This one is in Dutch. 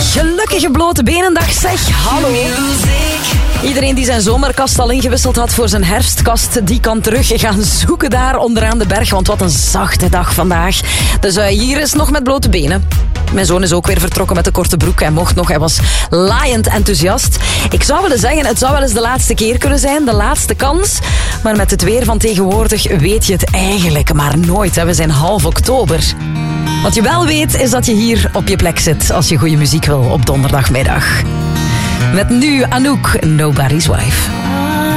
Gelukkige blote benendag, zeg. Hallo. Iedereen die zijn zomerkast al ingewisseld had voor zijn herfstkast, die kan terug gaan zoeken daar onderaan de berg. Want wat een zachte dag vandaag. Dus hier is nog met blote benen. Mijn zoon is ook weer vertrokken met de korte broek. Hij mocht nog, hij was laaiend enthousiast. Ik zou willen zeggen, het zou wel eens de laatste keer kunnen zijn. De laatste kans. Maar met het weer van tegenwoordig weet je het eigenlijk maar nooit. Hè. We zijn half oktober. Wat je wel weet, is dat je hier op je plek zit als je goede muziek wil op donderdagmiddag. Met nu Anouk, Nobody's Wife.